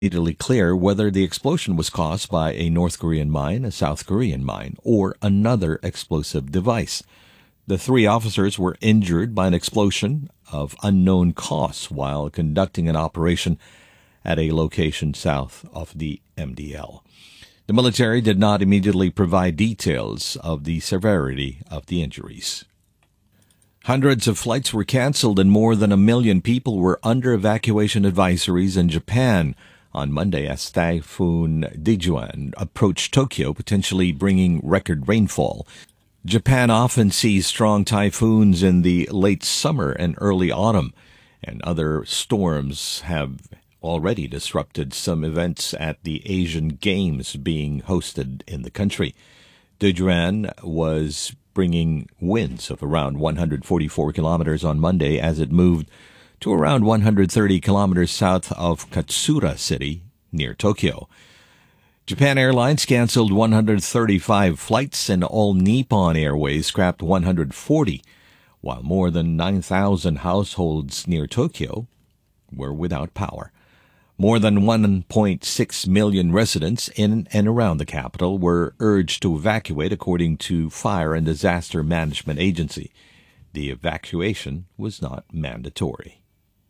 immediately clear whether the explosion was caused by a North Korean mine, a South Korean mine, or another explosive device. The 3 officers were injured by an explosion of unknown cause while conducting an operation at a location south of the MDL. The military did not immediately provide details of the severity of the injuries. Hundreds of flights were canceled and more than 1 million people were under evacuation advisories in Japan on Monday as Typhoon Dijuan approached Tokyo, potentially bringing record rainfall. Japan often sees strong typhoons in the late summer and early autumn, and other storms have already disrupted some events at the Asian Games being hosted in the country. Dijuan was bringing winds of around 144 kilometers on Monday as it moved to around 130 kilometers south of Katsura City near Tokyo. Japan Airlines canceled 135 flights and All Nippon Airways scrapped 140, while more than 9,000 households near Tokyo were without power. More than 1.6 million residents in and around the capital were urged to evacuate, according to Fire and Disaster Management Agency. The evacuation was not mandatory.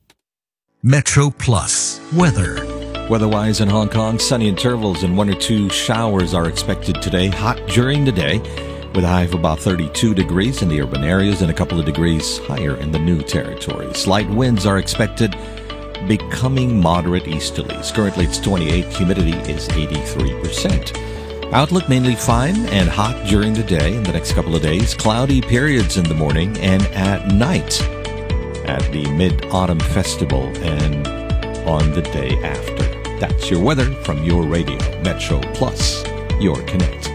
Metro Plus weather. Weather-wise in Hong Kong, sunny intervals and 1 or 2 showers are expected today. Hot during the day, with a high of about 32 degrees in the urban areas and a couple of degrees higher in the new territories. Light winds are expected, becoming moderate easterlies. Currently it's 28, humidity is 83%. Outlook mainly fine and hot during the day in the next couple of days. Cloudy periods in the morning and at night at the Mid-Autumn Festival and on the day after. That's your weather from your radio, Metro Plus, your Connect.